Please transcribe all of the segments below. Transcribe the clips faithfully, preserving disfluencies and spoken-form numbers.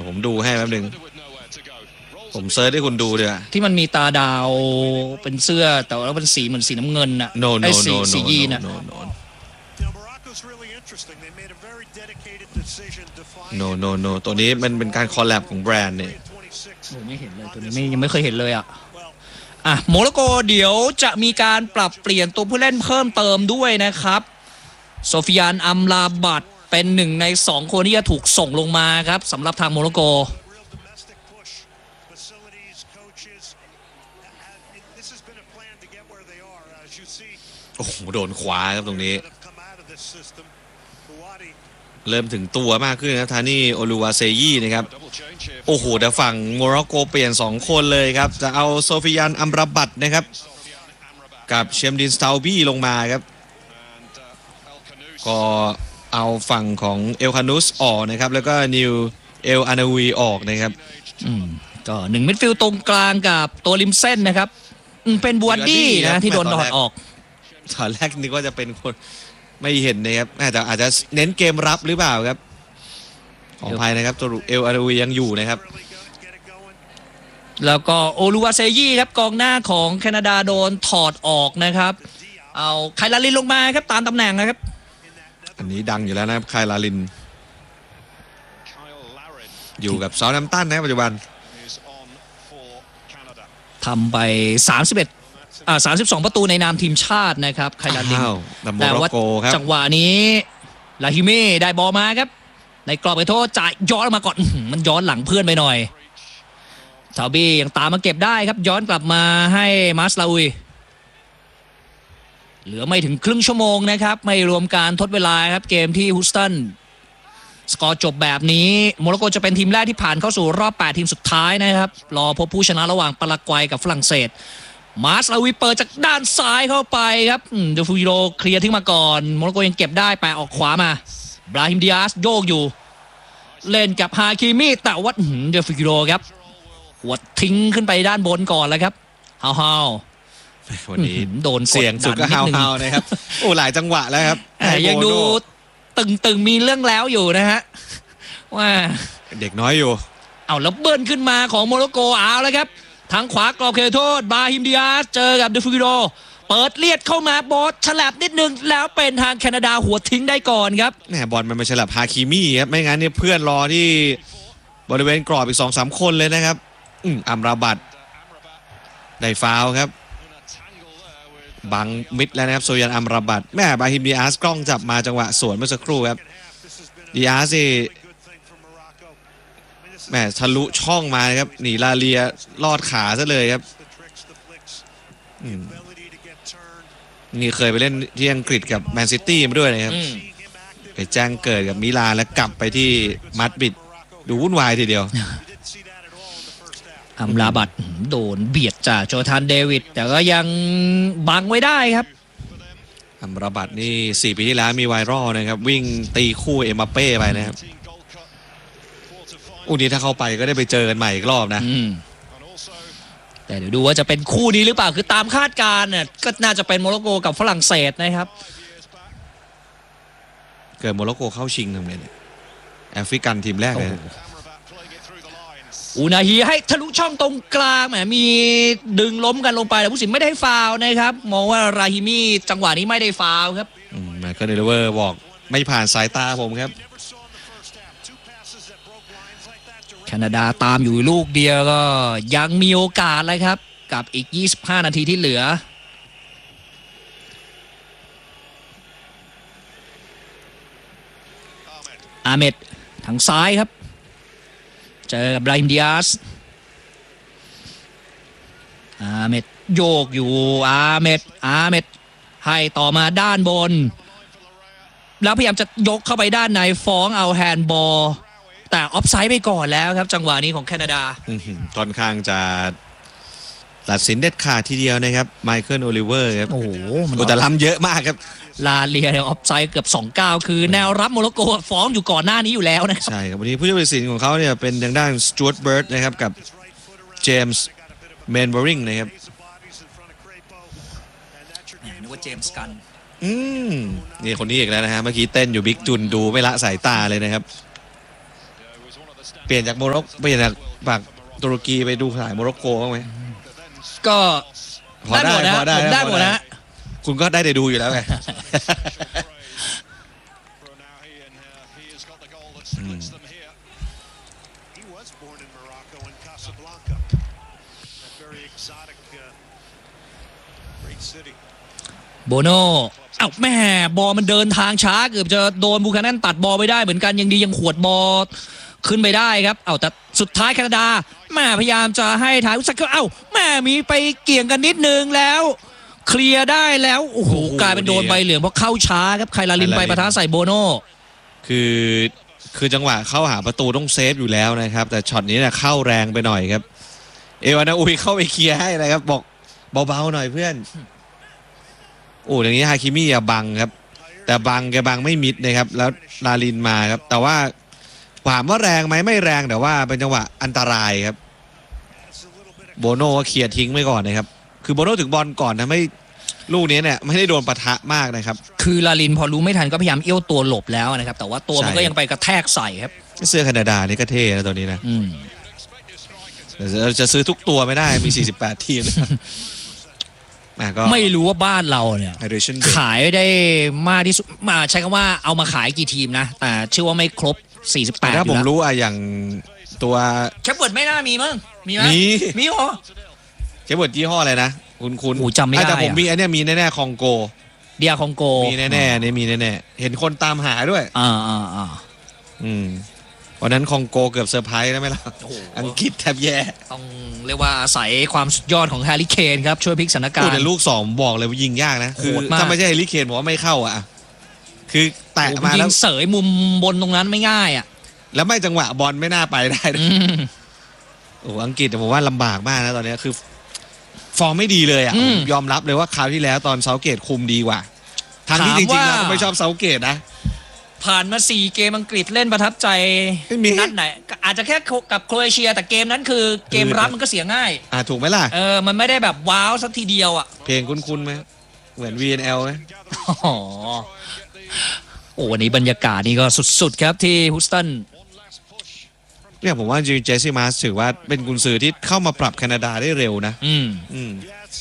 ผมดูให้แป๊บนึงผมเซิร์ชให้คุณดูเดี๋ยวที่มันมีตาดาวเป็นเสื้อแต่ว่าเป็นสีเหมือนสีน้ำเงินน่ะ no ไอ้ no สี no สี no ยีนน่ะ no no no no no ตัวนี้มันเป็นการคอลแลบของแบรนด์เนี่ยโอ้ไม่เห็นเลยตัวนี้ไม่ยังไม่เคยเห็นเลยอ่ะอ่ะโมร็อกโกเดี๋ยวจะมีการปรับเปลี่ยนตัวผู้เล่นเพิ่มเติมด้วยนะครับโซฟิยานอัมลาบัตเป็นหนึ่งในสองคนที่จะถูกส่งลงมาครับสำหรับทางโมร็อกโกโอ้โหโดนขวาครับตรงนี้เริ่มถึงตัวมากขึ้นนะทานี่โอลูวาเซยี่นะครับโอ้โหแต่ฝั่งโมร็อกโกเปลี่ยนสองคนเลยครับจะเอาโซฟิยานอัมราบัตนะครับกับเชมดินสตาลบี้ลงมาครับก็เอาฝั่งของเอลคานุสออกนะครับแล้วก็นิวเอลอานาวีออกนะครับอืมก็หนึ่งมิดฟิลด์ตรงกลางกับตัวริมเส้นนะครับเป็นบัวดี้นะที่โดนถอดออกตอนแรกนึกว่าจะเป็นคนไม่เห็นนะครับแต่อาจจะเน้นเกมรับหรือเปล่าครับขออภัยนะครับตัวเอลอาราวียังอยู่นะครับแล้วก็โอลูวาเซยี่ครับกองหน้าของแคนาดาโดนถอดออกนะครับเอาไคลาลินลงมาครับตามตำแหน่งนะครับอันนี้ดังอยู่แล้วนะครับไคลาลินอยู่กับเซาท์แฮมป์ตันนะปัจจุบันทำไปสามสิบเอ็ดอ่าสามสิบสองประตูในนามทีมชาตินะครับไคลาลินแต่ว่าจังหวะนี้ลาฮิเม่ได้บอลมาครับในกรอบไปโทษจ่ายย้อนมาก่อนมันย้อนหลังเพื่อนไปหน่อยซาบี้ยังตามมาเก็บได้ครับย้อนกลับมาให้มาสลาอุยเหลือไม่ถึงครึ่งชั่วโมงนะครับไม่รวมการทดเวลาครับเกมที่ฮูสตันสกอร์จบแบบนี้โมร็อกโกจะเป็นทีมแรกที่ผ่านเข้าสู่รอบแปดทีมสุดท้ายนะครับรอพบผู้ชนะระหว่างปารากวัยกับฝรั่งเศสมาสลาวีเปิดจากด้านซ้ายเข้าไปครับเดฟูโรเคลียร์ทิ้งมาก่อนโมร็อกโกยังเก็บได้แปะออกขวามาบราฮิมดิอาสโยกอยู่เล่นกับฮาคิมิแต่ว่าเดฟูโรครับหัวทิ้งขึ้นไปด้านบนก่อนแล้วครับฮาวฮาววันนี้โดนเสียงสุดก็ฮาวฮาวนะครับโอ้หลายจังหวะแล้วครับยังดูตึงๆมีเรื่องแล้วอยู่นะฮะว่าเด็กน้อยอยู่เอาแล้วเบิ้ลขึ้นมาของโมร็อกโกเอาแล้วครับทางขวากรอบเขตโทษบราฮิมดิอาสเจอกับเดฟูกิโรเปิดเลียดเข้ามาบอลฉลับนิดนึงแล้วเป็นทางแคนาดาหัวทิ้งได้ก่อนครับแหมบอลมันมาฉลับฮาคิมิครับไม่งั้นเนี่ยเพื่อนรอที่บริเวณกรอบอีก สองสาม คนเลยนะครับอืมอัมราบัตได้ฟาวล์ครับบังมิดแล้วนะครับโซยันอัมราบัตแม่บราฮิมดิอาสกล้องจับมาจังหวะสวนเมื่อสักครู่ครับดิอาสแม่ทะลุช่องมาครับหนีลาเลียลอดขาซะเลยครับนี่เคยไปเล่นที่อังกฤษกับแมนซิตี้มาด้วยนะครับไปแจ้งเกิดกับมิลานแล้วกลับไปที่มาดริดดูวุ่นวายทีเดียวอัมราบัตโดนเบียดจากโจธานเดวิดแต่ก็ยังบังไว้ได้ครับอัมราบัตนี่สี่ปีที่แล้วมีไวรัลนะครับวิ่งตีคู่เอ็มบัปเป้ไปนะครับอู้นี้ถ้าเข้าไปก็ได้ไปเจอกันใหม่อีกรอบนะแต่เดี๋ยวดูว่าจะเป็นคู่นี้หรือเปล่าคือตามคาดการณ์เนี่ยก็น่าจะเป็นโมร็อกโกกับฝรั่งเศสนะครับเกิดโมร็อกโกเข้าชิงทำไงเนี่ยแอฟริกันทีมแรกเลยอูนาฮีให้ทะลุช่องตรงกลางแหมมีดึงล้มกันลงไปแต่ผู้สินไม่ได้ฟาวล์นะครับมองว่าราฮิมีจังหวะนี้ไม่ได้ฟาวล์ครับแมคเคิลเดลิเวอร์บอกไม่ผ่านสายตาผมครับแคนาดาตามอยู่ลูกเดียวก็ยังมีโอกาสเลยครับกับอีกยี่สิบห้านาทีที่เหลืออาเมดทางซ้ายครับเจอกับบราฮิมดิอาสอาเมดโยกอยู่อาเมดอาเมดให้ต่อมาด้านบนแล้วพยายามจะยกเข้าไปด้านในฟ้องเอาแฮนด์บอลแต่ออฟไซด์ไปก่อนแล้วครับจังหวะนี้ของแคนาดาค่อนข้างจะตัดสินเด็ดขาดทีเดียวนะครับไมเคิลโอลิเวอร์ครับโอ้โหแต่ล้ำเยอะมากครับลาเลียเนี่ยออฟไซด์เกือบสองเก้าคือแนวรับโมร็อกโกฟ้องอยู่ก่อนหน้านี้อยู่แล้วนะครับใช่ครับวันนี้ผู้ช่วยตัดสินของเขาเนี่ยเป็นทางด้านสจ๊วตเบิร์ดนะครับกับเจมส์เมนเบอริงนะครับนึกว่าเจมส์กันอืมนี่คนนี้อีกแล้วนะฮะเมื่อกี้เต้นอยู่บิ๊กจุนดูไม่ละสายตาเลยนะครับเปลี่ยนจากโมร็อกเปลี่ยนจากจากตุรกีไปดูสายโมร็อกโกบ้างไหมก็พอได้หมดนะพอได้ผมได้หมดนะคุณก็ได้แต่ดูอยู่แล้วไงโบโน่เอ้าแม่บอลมันเดินทางช้าเกือบจะโดนบูคานันตัดบอลไปได้เหมือนกันยังดียังขวดบอลขึ้นไปได้ครับเอ้าแต่สุดท้ายแคนาดาแม่พยายามจะให้ทางอุสก็เอ้าแม่มีไปเกี่ยงกันนิดนึงแล้วเคลียร์ได้แล้วโอ้โหกลายเป็นโดนใบเหลืองเพราะเข้าช้าครับไคลาลินไปปะทะใส่โบโน่คือคือจังหวะเข้าหาประตูต้องเซฟอยู่แล้วนะครับแต่ช็อตนี้เนี่ยเข้าแรงไปหน่อยครับเอวานาอุยเข้าไปเคลียร์ให้นะครับบอกเบาๆหน่อยเพื่อนโอ้อย่างนี้ฮาคิมิอย่าบังครับแต่บังแกบังไม่มิดนะครับแล้วลาลินมาครับแต่ว่าถามว่าแรงไหมไม่แรงแต่ว่าเป็นจังหวะอันตรายครับโบโน่ก็เคลียร์ทิ้งไว้ก่อนนะครับคือโบโน่ถึงบอลก่อนนะไม่ลูกนี้เนี่ยไม่ได้โดนปะทะมากนะครับคือลาลินพอรู้ไม่ทันก็พยายามเอี้ยวตัวหลบแล้วนะครับแต่ว่าตัวมันก็ยังไปกระแทกใส่ครับเสื้อแคนาดานี่ก็เท่นะตัวนี้นะเราจะซื้อทุกตัวไม่ได้มีสี่สิบแปดทีมไม่รู้ว่าบ้านเราเนี่ยขายได้มากที่สุดมาใช้คำว่าเอามาขายกี่ทีมนะแต่เชื่อว่าไม่ครบสี่สิบแปดถ้าผมรู้อะอย่างตัวแคปเวิร์ดไม่น่ามีมั้งมีไหมมีมีเหรอแคปเวิร์ดยี่ห้ออะไรนะคุณคุณจำไม่ได้แต่ผมมีอันนี้มีแน่ๆคองโกเดียคองโกมีแน่ๆนี่มีแน่ๆเห็นคนตามหาด้วยอ่าอ่าอ่าอืมวันนั้นคองโกเกือบเซอร์ไพรส์แล้วไหมล่ะอังกฤษแทบแย่ต้องเรียกว่าอาศัยความสุดยอดของแฮร์รี่เคนครับช่วยพลิกสถานการณ์แต่ลูกสองบอกเลยว่ายิงยากนะคือถ้าไม่ใช่แฮร์รี่เคนผมว่าไม่เข้าอ่ะคือแตะมาแล้วเสยมุมบนตรงนั้นไม่ง่ายอ่ะแล้วไม่จังหวะบอลไม่น่าไปได้โอ้อังกฤษผมว่าลำบากมากนะตอนนี้คือฟอร์มไม่ดีเลยอ่ะยอมรับเลยว่าคราวที่แล้วตอนเซาเกตคุมดีกว่าทางที่จริงๆแล้วก็ไม่ชอบเซาเกตนะผ่านมาสี่เกมอังกฤษเล่นประทับใจนัดไหนอาจจะแค่กับโครเอเชียแต่เกมนั้นคือเกมรับมันก็เสียง่ายอ่าถูกไหมล่ะเออมันไม่ได้แบบว้าวสักทีเดียวอ่ะเพลงคุ้นๆไหมเหมือน วี เอ็น แอล ไหมอ๋อโอ้วันนี้บรรยากาศนี่ก็สุดๆครับที่ฮูสตันเนี่ยผมว่าเจสซี่มาร์สถือว่าเป็นกุนซือที่เข้ามาปรับแคนาดาได้เร็วนะอืมอืม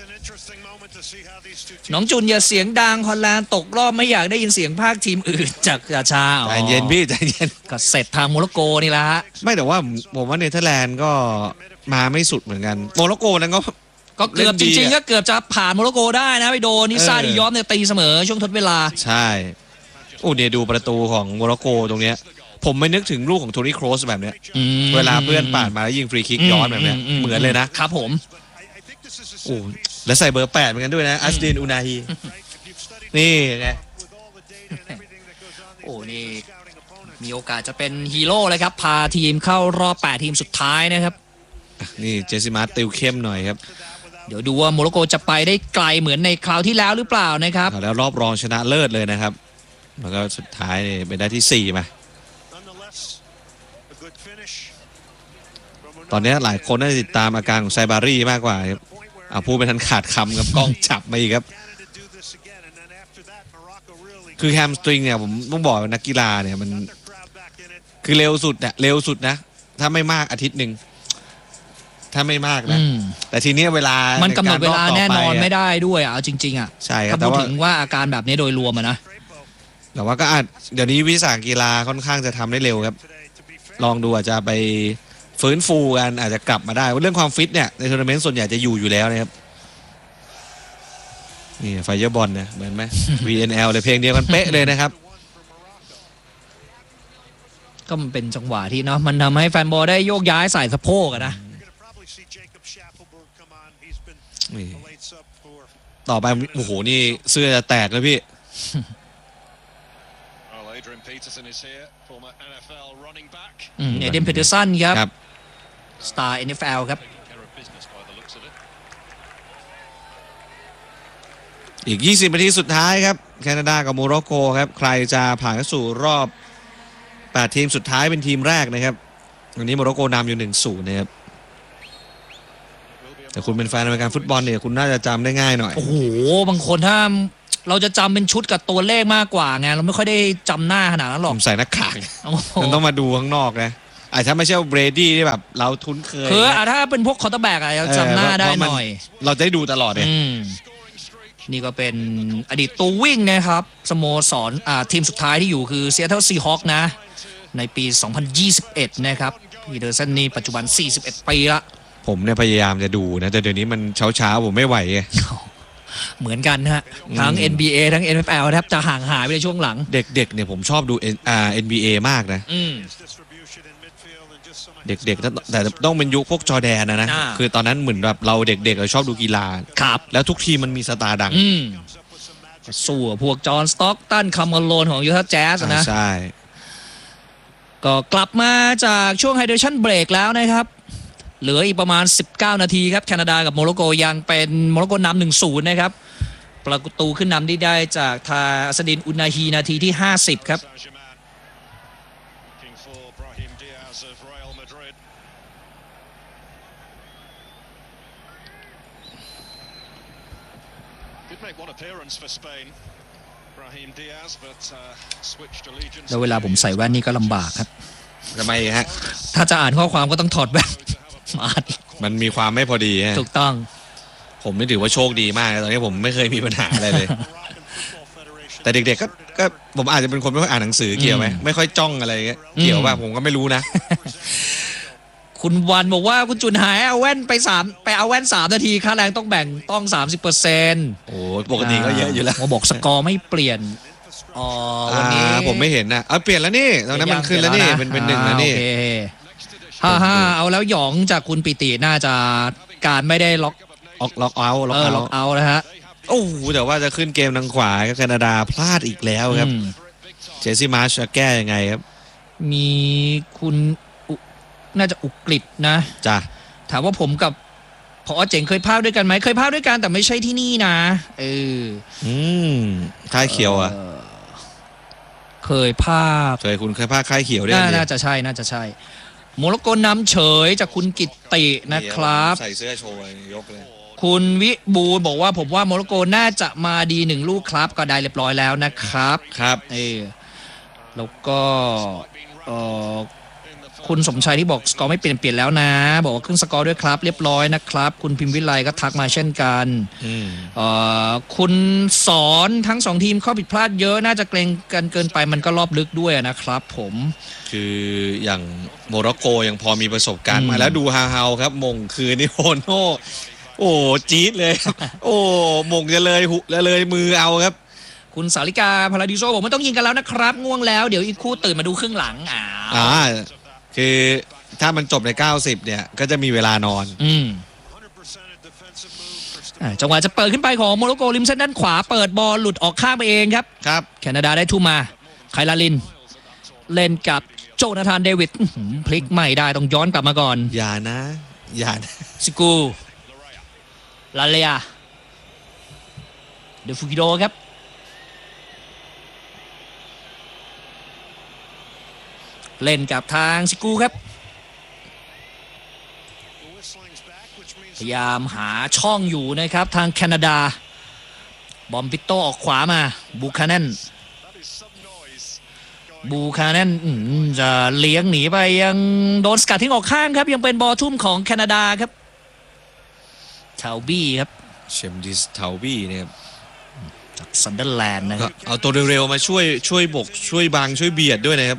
น้องจุนอย่าเสียงดังฮอลแลนด์ตกรอบไม่อยากได้ยินเสียงภาคทีมอื่นจากกาชาใจเย็นพี่ใจเย็นก็เสร็จทางโมร็อกโกนี่แหละฮะไม่แต่ว่าผมว่าเนเธอร์แลนด์ก็มาไม่สุดเหมือนกันโมร็อกโกนั้นก็ก็เกือบจริงๆก็เกือบจะผ่านโมร็อกโกได้นะไปโดนนิซาดิยอฟเนี่ยตีเสมอช่วงทดเวลาใช่โอ้เนี่ยดูประตูของโมร็อกโกตรงเนี้ยผมไม่นึกถึงลูกของโทนี่โครสแบบเนี้ยเวลาเพื่อนป่านมาแล้วยิงฟรีคิกย้อนแบบเนี้ยเหมือนเลยนะครับผมโอ้แล้วใส่เบอร์แปดเหมือนกันด้วยนะอัสดินอุนาฮีนี่ไงโอ้นี่มีโอกาสจะเป็นฮีโร่เลยครับพาทีมเข้ารอบแปดทีมสุดท้ายนะครับนี่เจสซี่มาร์ติวเข้มหน่อยครับเดี๋ยวดูว่าโมร็อกโกจะไปได้ไกลเหมือนในคราวที่แล้วหรือเปล่านะครับแล้วรอบรองชนะเลิศเลยนะครับแล้วก็สุดท้ายนี่ไปได้ที่สี่มาตอนนี้หลายคนได้ติดตามอาการของไซบารี่มากกว่าครับเอาพูดไปทันขาดคำกับกล้องจับมาอีกครับคือแฮมสตริงเนี่ยผมต้องบอกนักกีฬาเนี่ยมันคือเร็วสุดเนี่ยเร็วสุดนะถ้าไม่มากอาทิตย์หนึ่งถ้าไม่มากนะแต่ทีนี้เวลามันกำหนดเวลาแน่นอนไม่ได้ด้วยอ่ะจริงๆอ่ะใช่ครับแต่ว่าถึงว่าอาการแบบนี้โดยรวมอะนะแต่ว่าก็อาจเดี๋ยวนี้วิสาหกีฬาค่อนข้างจะทำได้เร็วครับลองดูอาจจะไปฟื้นฟูกันอาจจะกลับมาได้เรื่องความฟิตเนี่ยในทัวร์นาเมนต์ส่วนใหญ่จะอยู่อยู่แล้วนะครับนี่ไฟเยอร์บอลเนี่ยเหมือนไหม วี เอ็น แอล เลยเพลงเดียวกันเป๊ะเลยนะครับก็มันเป็นจังหวะที่เนาะมันทำให้แฟนบอลได้โยกย้ายใส่สะโพกนะต่อไปโอ้โหนี่เสื้อจะแตกแล้วพี่เอเดนเพเทอร์สันครับสตาร์ เอ็น เอฟ แอล ครับอีกยี่สิบนาทีสุดท้ายครับแคนาดากับโมร็อกโกครับใครจะผ่านเข้าสู่รอบแปดทีมสุดท้ายเป็นทีมแรกนะครับวันนี้โมร็อกโกนำอยู่ หนึ่งศูนย์ นะครับแต่คุณเป็นแฟนอเมริกันฟุตบอลเนี่ยคุณน่าจะจำได้ง่ายหน่อยโอ้โหบางคนถ้าเราจะจำเป็นชุดกับตัวเลขมากกว่าไงเราไม่ค่อยได้จำหน้าขนาดนั้นหรอกผมใส่หน้ากากมันต้องมาดูข้างนอกนะอ่ะถ้าไม่ใช่เบรดี้ที่แบบเราคุ้นเคยคืออ่ะถ้าเป็นพวกคอร์เตอร์แบ็กอะยังจำหน้าได้หน่อยเราจะได้ดูตลอดเนี่ยอืมนี่ก็เป็นอดีตตัววิ่งนะครับสโมสรอ่าทีมสุดท้ายที่อยู่คือ Seattle Seahawks นะในปี สองพันยี่สิบเอ็ด นะครับพีเดอร์สันนี่ปัจจุบัน สี่สิบเอ็ด ปีละผมเนี่ยพยายามจะดูนะแต่เดี๋ยวนี้มันเช้าเช้าๆผมไม่ไหวไงเหมือนกันฮะทั้ง เอ็น บี เอ ทั้ง เอ็น เอฟ แอล แทบจะห่างหายไปในช่วงหลังเด็กๆเนี่ยผมชอบดูอ่า เอ็น บี เอ มากนะอืมเด็กๆแต่ต้องเป็นยุคพวกจอร์แดนนะนะอ่าคือตอนนั้นเหมือนแบบเราเด็กๆเราชอบดูกีฬาครับแล้วทุกทีมมันมีสตาร์ดังอืมสู้กับพวกจอห์นสต็อกตันคาร์มโลนของยูทาห์แจ๊สนะใช่ก็กลับมาจากช่วงไฮเดรชั่นเบรกแล้วนะครับ เหลืออีกประมาณ สิบเก้า นาทีครับแคนาดากับโมร็อกโกยังเป็นโมร็อกโกนำ หนึ่งศูนย์ นะครับ ประตูขึ้นนำที่ได้จากทางอัสดินอุนาฮีนาทีที่ ห้าสิบ ครับ แล้วเวลาผมใส่แว่นนี่ก็ลำบากครับทำไมฮะถ้าจะอ่านข้อความก็ต้องถอดแว่น มาดิมันมีความไม่พอดีฮะถูกต้องผมไม่ถือว่าโชคดีมากนะตอนนี้ผมไม่เคยมีปัญหาอะไรเลย แต่เด็กๆก็ก็ผมอาจจะเป็นคนไม่ค่อยอ่านหนังสือเกี่ยวไหมไม่ค่อยจ้องอะไรเงี้ยเกี่ยวป่ะผมก็ไม่รู้นะคุณวันบอกว่าคุณจุนหายเอาแว่นไปสามไปเอาแว่นสามนาทีค่าแรงต้องแบ่งต้อง สามสิบเปอร์เซ็นต์โอ้ปกติก็เยอะอยู่แล้วเขาบอกสกอร์ไม่เปลี่ยนอ๋อวันนี้อ่าผมไม่เห็นนะเอาเปลี่ยนแล้วนี่ตอนนั้นมันขึ้นแล้วนี่เป็นเป็นหนึ่งแล้วนี่โอเคฮ่าฮ่าเอาแล้วหยองจากคุณปิติน่าจะการไม่ได้ล็อกออกล็อกเอาท์ล็อกเออเอาล็อกท์เอานะฮะโอ้โหแต่ว่าจะขึ้นเกมทางขวาก็แคนาดาพลาดอีกแล้วครับอืมเจสซี่มาร์ชจะแก้ยังไงครับมีคุณอุน่าจะอุกฤษนะจ้ะถามว่าผมกับพอเจ๋งเคยพากด้วยกันไหมเคยพากด้วยกันแต่ไม่ใช่ที่นี่นะเอออืมค่ายเขียวอ่ะเคยพากเคยคุณเคยพาค่ายเขียวด้วยน่ากัน่าจะใช่น่าจะใช่โมร็อกโกนำเฉยจากคุณกิตตินะครับใส่เสื้อโชว์ยกเลยคุณวิบูลย์บอกว่าผมว่าโมร็อกโกน่าจะมาดีหนึ่งลูกครับก็ได้เรียบร้อยแล้วนะครับครับเออแล้วก็เอ่อคุณสมชัยที่บอกสกอร์ไม่เปลี่ยนเปลี่ยนแล้วนะ บอกว่าขึ้นสกอร์ด้วยครับ เรียบร้อยนะครับ คุณพิมพ์วิไลก็ทักมาเช่นกันอืมเอ่อคุณสอนทั้งสองทีมข้อผิดพลาดเยอะน่าจะเกรงกันเกินไปมันก็รอบลึกด้วยนะครับ ผมคืออย่างโมร็อกโกยังพอมีประสบการอืณ์มมาแล้วดูฮาเฮาครับมงคืนนี่โอโน่โอ้จี๊ดเลย โอ้มงจะเลยหุจะเลยมือเอาครับคุณสาริกาพาราดิโซบอกไม่ต้องยิงกันแล้วนะครับง่วงแล้วเดี๋ยวอีกคู่ตื่นมาดูครึ่งหลังอ้าวอ่าคือถ้ามันจบในเก้าสิบเนี่ยก็จะมีเวลานอนอืมอ่าจังหวะจะเปิดขึ้นไปของโมร็อกโกริมเส้นด้านขวาเปิดบอลหลุดออกข้างไปเองครับครับแคนาดาได้ทุ่มมาไคลาลิน เล่นกับโจนาธานเดวิดอื้อหือพลิกไม่ได้ต้องย้อนกลับมาก่อนอย่านะอย่านะซิกูลาเลียเดฟูกิโดครับเล่นกับทางซิกูครับพยายามหาช่องอยู่นะครับทางแคนาดาบอมปิโตออกขวามาบูคานันบูคานันอื้อหือจะเลี้ยงหนีไปยังโดนสกัดทิ้งออกข้างครับยังเป็นบอลทุ่มของแคนาดาครับชาวบี้ครับเชมดิสเทาบี้เนี่ยครับจากซันเดอร์แลนด์นะคก็รับเอาตัวเร็วๆมาช่วยช่วยบกช่วยบังช่วยเบียดด้วยนะครับ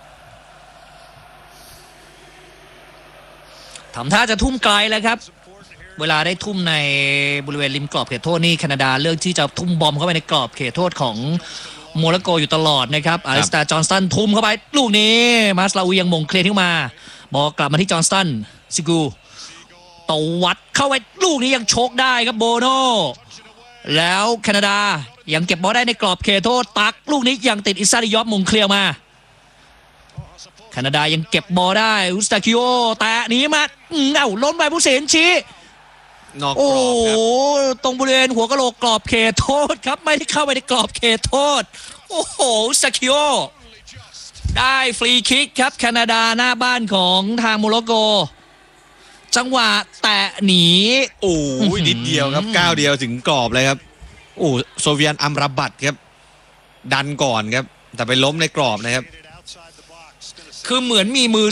ทำท่าจะทุ่มไกลแล้วครับ เวลาได้ทุ่มในบริเวณริมกรอบเขตโทษนี่แคนาดาเลือกที่จะทุ่มบอมเข้าไปในกรอบเขตโทษของโมร็อกโกอยู่ตลอดนะครับอาริสตาจอห์นสตันทุ่มเข้าไปลูกนี้มาสลาวียังมงเคลียร์ขึ้นมาบอลกลับมาที่จอห์นสตันซิกูตวัดเข้าไปลูกนี้ยังโชกได้ครับโบโนแล้วแคนาดายังเก็บบอลได้ในกรอบเขตโทษตักลูกนี้ยังติดอิซาดิยอฟมงเคลียร์มาแคนาดายังเก็บบอลได้อุสตาคิโอแตะหนีมาอื้อเอ้าล้มไปผู้เสียชีนอกกรโอ้อบโหครับตรงบริเวณหัวกะโหลกกรอบเขตโทษครับไม่ได้เข้าไปในกรอบเขตโทษโอ้โหซาคิโอได้ฟรีคิกครับแคนาดาหน้าบ้านของทางโมร็อกโกจังหวะแตะหนีโอ้ยนิดเดียวครับก้าวเดียวถึงกรอบเลยครับโอ้โซเวียนอัมราบัตครับดันก่อนครับแต่ไปล้มในกรอบนะครับคือเหมือนมีมือ